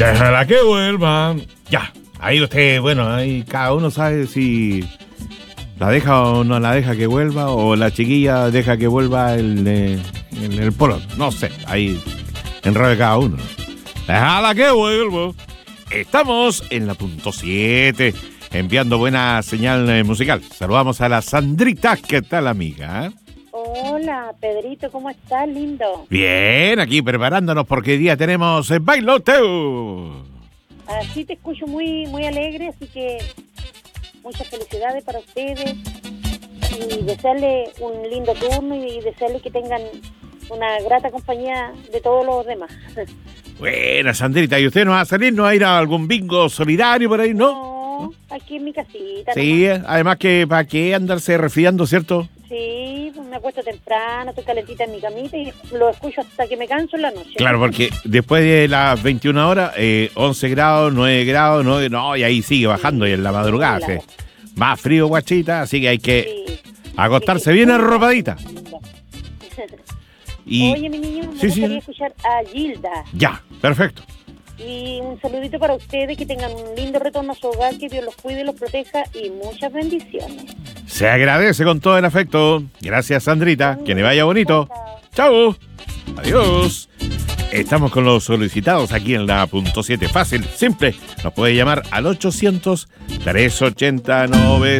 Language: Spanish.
Déjala que vuelva. Ya, ahí usted, bueno, ahí cada uno sabe si la deja o no la deja que vuelva, o la chiquilla deja que vuelva el polo. No sé, ahí enrede cada uno. Déjala que vuelva. Estamos en la punto 7, enviando buena señal musical. Saludamos a la Sandrita. ¿Qué tal, amiga? Hola, Pedrito, ¿cómo estás, lindo? Bien, aquí preparándonos porque hoy día tenemos bailoteo. Así te escucho muy, muy alegre, así que muchas felicidades para ustedes y desearle un lindo turno y desearle que tengan una grata compañía de todos los demás. Buena, Sandrita, ¿y usted no va a salir, no va a ir a algún bingo solidario por ahí, no? No, aquí en mi casita. Sí, nomás. además que para qué andarse resfriando, ¿cierto? Sí, pues me acuesto temprano, estoy calentita en mi camita y lo escucho hasta que me canso en la noche. Claro, porque después de las 21 horas, 11 grados, 9 grados, no, y ahí sigue bajando y en la madrugada Claro. hace más frío, guachita, así que hay que Sí. acostarse bien arropadita. Y Oye, mi niño, me Sí, gustaría sí. escuchar a Gilda. Ya, perfecto. Y un saludito para ustedes, que tengan un lindo retorno a su hogar, que Dios los cuide y los proteja y muchas bendiciones. Se agradece con todo el afecto. Gracias, Sandrita. Que le vaya bonito. Chao. Chao. Adiós. Estamos con los solicitados aquí en la punto 7. Fácil, simple. Nos puede llamar al 800-380-900.